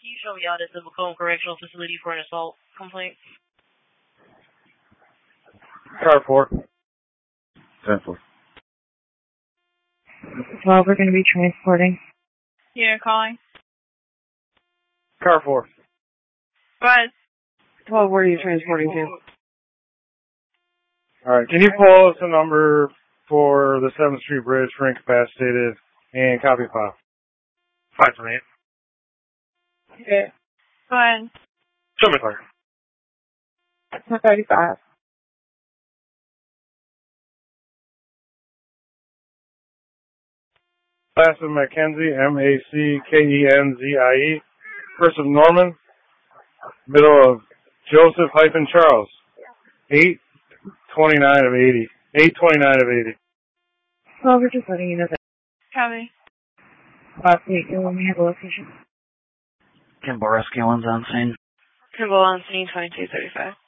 can you show me out at the Macomb Correctional Facility for an assault complaint? Car 4. 10-4. 12, we're going to be transporting. Yeah, calling. Car 4. Go ahead. 12, where are you transporting to? Alright, can you pull us a number for the 7th Street Bridge for incapacitated and copy file? 528. Okay. Go ahead. Show me clear. 35. Class of Mackenzie, M-A-C-K-E-N-Z-I-E. First of Norman. Middle of Joseph-Charles. 829 of 80. 829 of 80. Well, we're just letting you know that. Copy. Last week, when we have a location. Kim Boreski, one's on scene. Kimball on scene 2235.